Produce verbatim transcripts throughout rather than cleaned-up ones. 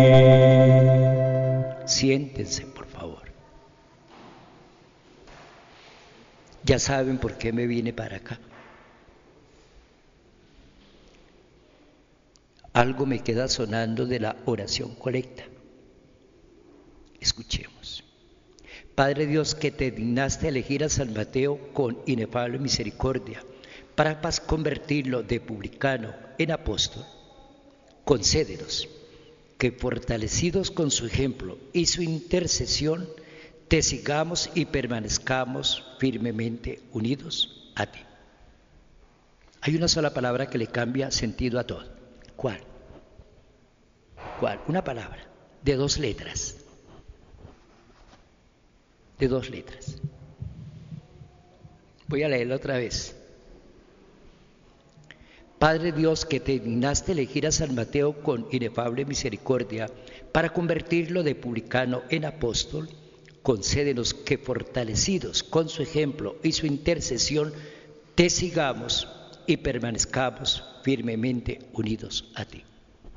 Siéntense, por favor. Ya saben por qué me vine para acá. Algo me queda sonando de la oración colecta. Escuchemos. Padre Dios, que te dignaste elegir a San Mateo con inefable misericordia para convertirlo de publicano en apóstol, concédenos que, fortalecidos con su ejemplo y su intercesión, te sigamos y permanezcamos firmemente unidos a ti. Hay una sola palabra que le cambia sentido a todo. ¿Cuál? ¿Cuál? Una palabra de dos letras. De dos letras. Voy a leerla otra vez. Padre Dios, que te dignaste elegir a San Mateo con inefable misericordia para convertirlo de publicano en apóstol, concédenos que, fortalecidos con su ejemplo y su intercesión, te sigamos y permanezcamos firmemente unidos a ti.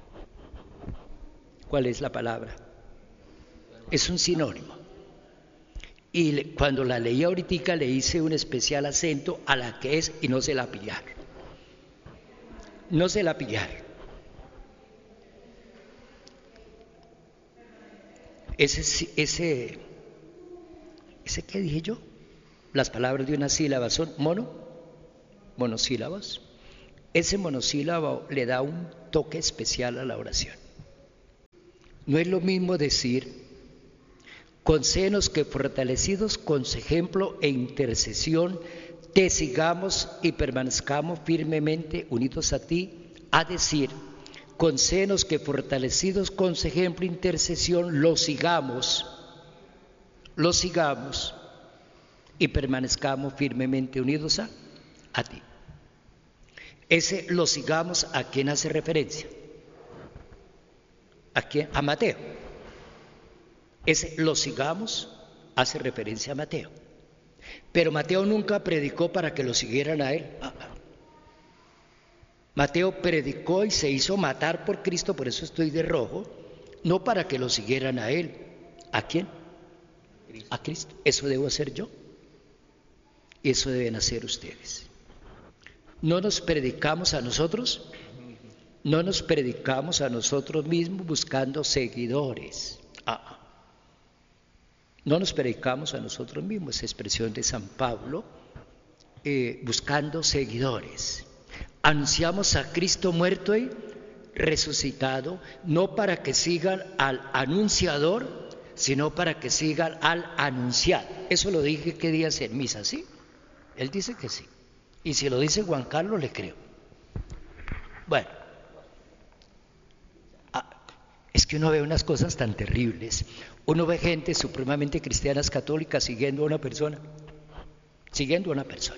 ¿Cuál es la palabra? Es un sinónimo. Y cuando la leí ahorita le hice un especial acento a la que es y no se la pillaron. No se la pillaron. Ese, ese, ese ¿qué dije yo? Las palabras de una sílaba son mono, monosílabos. Ese monosílabo le da un toque especial a la oración. No es lo mismo decir, concédenos que, fortalecidos con su ejemplo e intercesión, te sigamos y permanezcamos firmemente unidos a ti, a decir, concédenos que, fortalecidos con su ejemplo e intercesión, lo sigamos, lo sigamos y permanezcamos firmemente unidos a, a ti. Ese lo sigamos, ¿a quién hace referencia? ¿A quién? A Mateo. Ese lo sigamos hace referencia a Mateo. Pero Mateo nunca predicó para que lo siguieran a él. Mateo predicó y se hizo matar por Cristo, por eso estoy de rojo, no para que lo siguieran a él. ¿A quién? A Cristo. Eso debo hacer yo. Eso deben hacer ustedes. No nos predicamos a nosotros, no nos predicamos a nosotros mismos buscando seguidores. Ah. No nos predicamos a nosotros mismos, esa expresión de San Pablo, eh, buscando seguidores. Anunciamos a Cristo muerto y resucitado, no para que sigan al anunciador, sino para que sigan al anunciado. Eso lo dije qué días en misa, ¿sí? Él dice que sí. Y si lo dice Juan Carlos, le creo. Bueno, es que uno ve unas cosas tan terribles. Uno ve gente supremamente cristianas católicas siguiendo a una persona, siguiendo a una persona.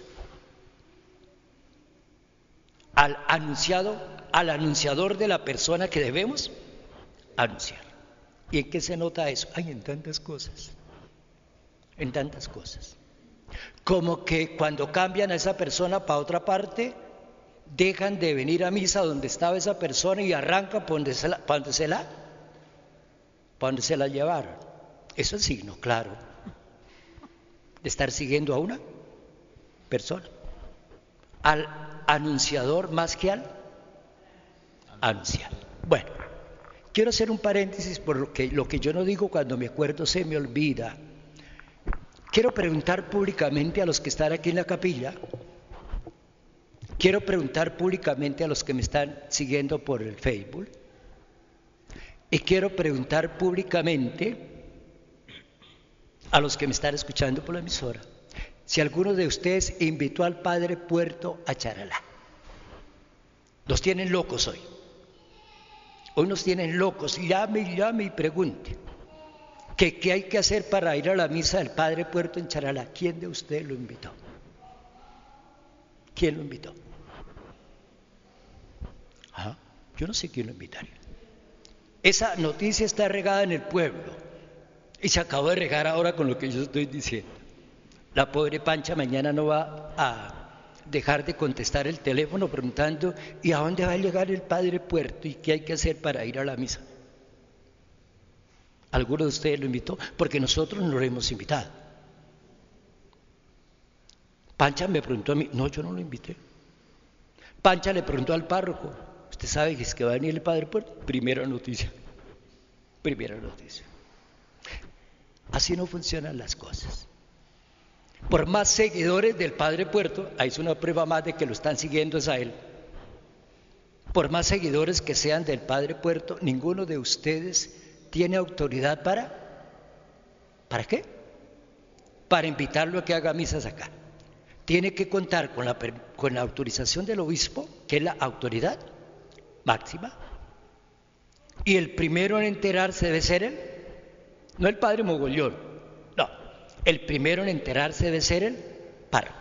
Al anunciado, al anunciador de la persona que debemos anunciar. ¿Y en qué se nota eso? Ay, en tantas cosas, en tantas cosas. Como que cuando cambian a esa persona para otra parte, dejan de venir a misa donde estaba esa persona y arrancan para donde se la, para donde se la, para donde se la llevaron. Eso es signo claro de estar siguiendo a una persona, al anunciador más que al anunciado. Bueno, quiero hacer un paréntesis por lo que, lo que yo no digo cuando me acuerdo se me olvida. Quiero preguntar públicamente a los que están aquí en la capilla, quiero preguntar públicamente a los que me están siguiendo por el Facebook, y quiero preguntar públicamente a los que me están escuchando por la emisora, si alguno de ustedes invitó al Padre Puerto a Charalá. Nos tienen locos hoy. Hoy nos tienen locos. Llame y llame y pregunte. ¿Qué, ¿Qué hay que hacer para ir a la misa del Padre Puerto en Charalá? ¿Quién de ustedes lo invitó? ¿Quién lo invitó? Ajá, yo no sé quién lo invitaría. Esa noticia está regada en el pueblo y se acabó de regar ahora con lo que yo estoy diciendo. La pobre Pancha mañana no va a dejar de contestar el teléfono preguntando ¿y a dónde va a llegar el Padre Puerto? ¿Y qué hay que hacer para ir a la misa? ¿Alguno de ustedes lo invitó? Porque nosotros no lo hemos invitado. Pancha me preguntó a mí, no, yo no lo invité. Pancha le preguntó al párroco, ¿usted sabe que es que va a venir el Padre Puerto? Primera noticia, primera noticia. Así no funcionan las cosas. Por más seguidores del Padre Puerto, ahí es una prueba más de que lo están siguiendo es a él. Por más seguidores que sean del Padre Puerto, ninguno de ustedes tiene autoridad para, ¿para qué? Para invitarlo a que haga misas acá. Tiene que contar con la, con la autorización del obispo, que es la autoridad máxima. Y el primero en enterarse debe ser él, no el padre Mogollón, no. El primero en enterarse debe ser el párroco.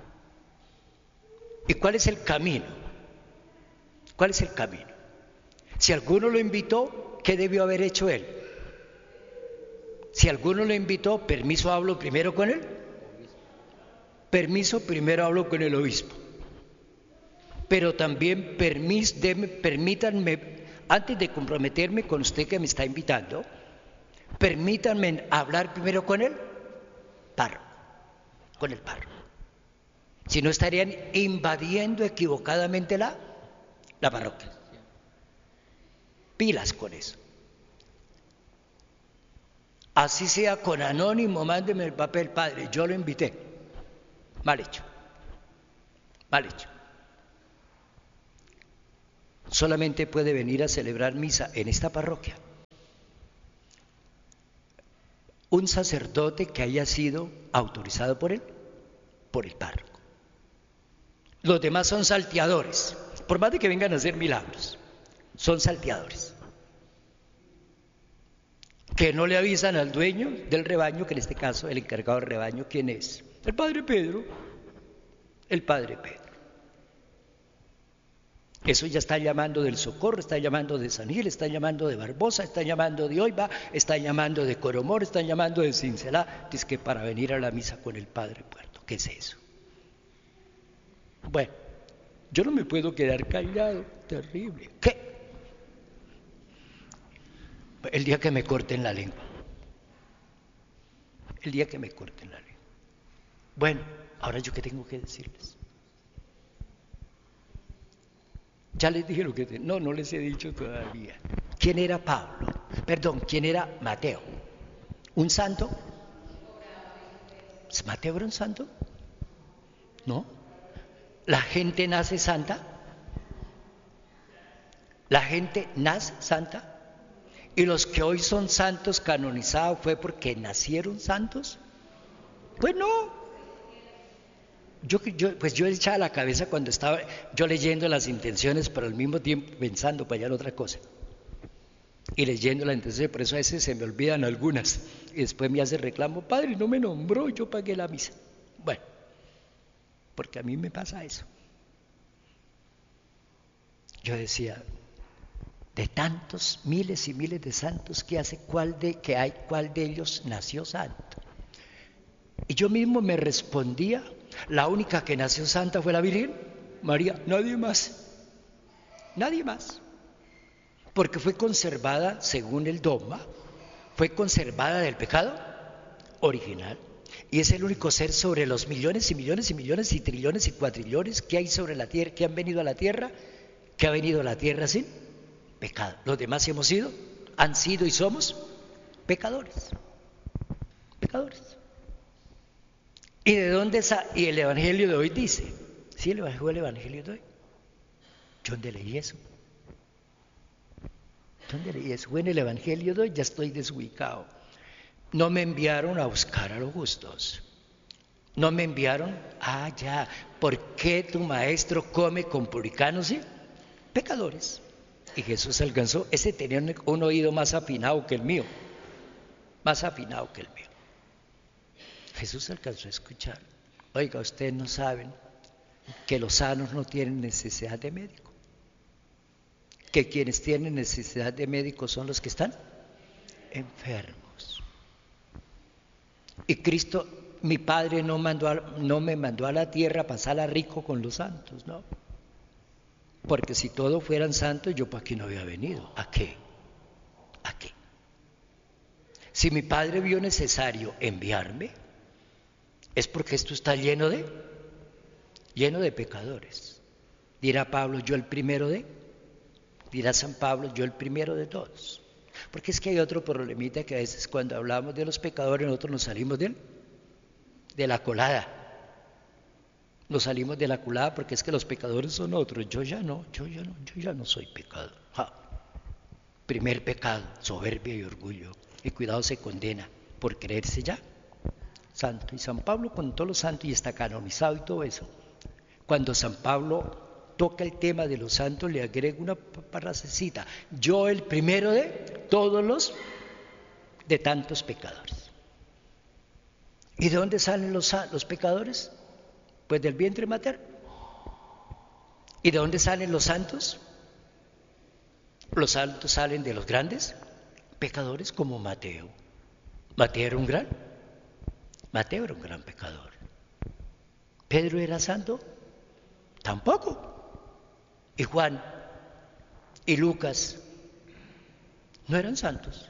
¿Y cuál es el camino? ¿Cuál es el camino? Si alguno lo invitó, ¿qué debió haber hecho él? Si alguno lo invitó, permiso, hablo primero con él. Permiso, primero hablo con el obispo. Pero también permis, deme, permítanme, antes de comprometerme con usted que me está invitando, permítanme hablar primero con el párroco, con el párroco. Si no, estarían invadiendo equivocadamente la, la parroquia. Pilas con eso. Así sea con anónimo, mándeme el papel, padre, yo lo invité. Mal hecho, mal hecho. Solamente puede venir a celebrar misa en esta parroquia un sacerdote que haya sido autorizado por él, por el párroco. Los demás son salteadores, por más de que vengan a hacer milagros, son salteadores. Que no le avisan al dueño del rebaño, que en este caso el encargado del rebaño, ¿quién es? El padre Pedro, el padre Pedro. Eso ya está llamando del Socorro, está llamando de San Gil, está llamando de Barbosa, está llamando de Oiva, está llamando de Coromor, está llamando de Cincelá. Dice que para venir a la misa con el Padre Puerto. ¿Qué es eso? Bueno, yo no me puedo quedar callado, terrible. ¿Qué? El día que me corten la lengua. El día que me corten la lengua. Bueno, ahora yo qué tengo que decirles. Ya les dije lo que... Te... No, no les he dicho todavía. ¿Quién era Pablo? Perdón, ¿quién era Mateo? ¿Un santo? ¿Mateo era un santo? ¿No? ¿La gente nace santa? ¿La gente nace santa? ¿Y los que hoy son santos canonizados fue porque nacieron santos? Pues no. Yo, yo, pues yo echaba la cabeza cuando estaba yo leyendo las intenciones, pero al mismo tiempo pensando para allá en otra cosa. Y leyendo las intenciones, por eso a veces se me olvidan algunas. Y después me hace reclamo, padre, no me nombró, yo pagué la misa. Bueno, porque a mí me pasa eso. Yo decía, de tantos miles y miles de santos que hace, ¿cuál de, que hay, cuál de ellos nació santo? Y yo mismo me respondía, la única que nació santa fue la Virgen María, nadie más, nadie más, porque fue conservada según el dogma, fue conservada del pecado original, y es el único ser sobre los millones y millones y millones y trillones y cuatrillones que hay sobre la tierra, que han venido a la tierra, que ha venido a la tierra sin pecado. Los demás hemos sido, han sido y somos pecadores, pecadores. ¿Y de dónde está? Y el Evangelio de hoy dice, ¿sí el Evangelio, el Evangelio de hoy? ¿Yo dónde leí eso? ¿Dónde leí eso? Bueno, el Evangelio de hoy ya estoy desubicado. No me enviaron a buscar a los justos. No me enviaron, ah, ya, ¿por qué tu maestro come con publicanos y pecadores? Y Jesús alcanzó, ese tenía un oído más afinado que el mío, más afinado que el mío. Jesús alcanzó a escuchar. Oiga, ustedes no saben que los sanos no tienen necesidad de médico, que quienes tienen necesidad de médico son los que están enfermos. Y Cristo, mi Padre no, mandó a, no me mandó a la tierra a pasarla rico con los santos, no. Porque si todos fueran santos, yo para aquí no había venido. ¿A qué? ¿A qué? Si mi Padre vio necesario enviarme, es porque esto está lleno de, lleno de pecadores. Dirá Pablo, yo el primero de, dirá San Pablo, yo el primero de todos. Porque es que hay otro problemita que a veces cuando hablamos de los pecadores nosotros nos salimos de, de la colada. Nos salimos de la colada porque es que los pecadores son otros. Yo ya no, yo ya no, yo ya no soy pecador. Ja. Primer pecado, soberbia y orgullo. Y cuidado, se condena por creerse ya santo. Y San Pablo con todos los santos y está canonizado y todo eso. Cuando San Pablo toca el tema de los santos le agrega una frasecita: yo el primero de todos los de tantos pecadores. ¿Y de dónde salen los, los pecadores? Pues del vientre materno. ¿Y de dónde salen los santos? Los santos salen de los grandes pecadores como Mateo. Mateo era un gran, Mateo era un gran pecador. ¿Pedro era santo? Tampoco. ¿Y Juan? ¿Y Lucas? No eran santos.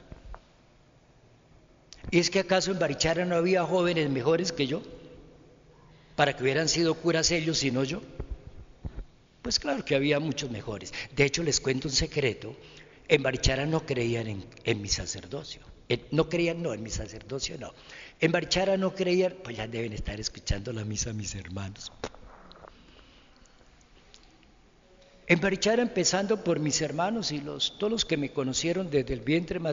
¿Y es que acaso en Barichara no había jóvenes mejores que yo? Para que hubieran sido curas ellos y no yo. Pues claro que había muchos mejores. De hecho, les cuento un secreto. En Barichara no creían en, en mi sacerdocio. En, no creían, no, en mi sacerdocio no. En Barichara no creían, pues ya deben estar escuchando la misa mis hermanos. En Barichara, empezando por mis hermanos y los, todos los que me conocieron desde el vientre materno,